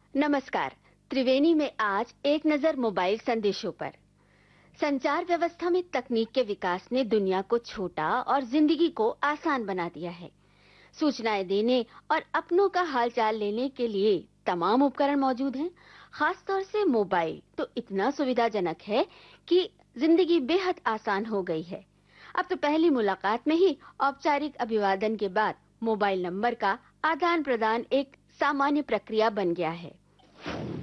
नमस्कार। त्रिवेणी में आज एक नजर मोबाइल संदेशों पर। संचार व्यवस्था में तकनीक के विकास ने दुनिया को छोटा और जिंदगी को आसान बना दिया है। सूचनाएं देने और अपनों का हालचाल लेने के लिए तमाम उपकरण मौजूद हैं। खास तौर से मोबाइल तो इतना सुविधाजनक है कि जिंदगी बेहद आसान हो गई है। अब तो पहली मुलाकात में ही औपचारिक अभिवादन के बाद मोबाइल नंबर का आदान प्रदान एक सामान्य प्रक्रिया बन गया है।